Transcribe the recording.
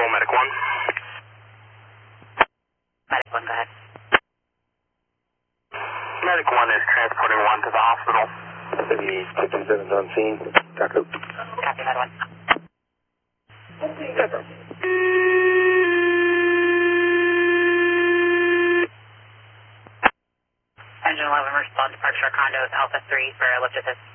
Medic 1. Medic 1, go ahead. Medic 1 is transporting 1 to the hospital. City 67's on scene. Copy. Copy, Med 1. Engine 11, respond to departure condos Alpha 3 for lift assist.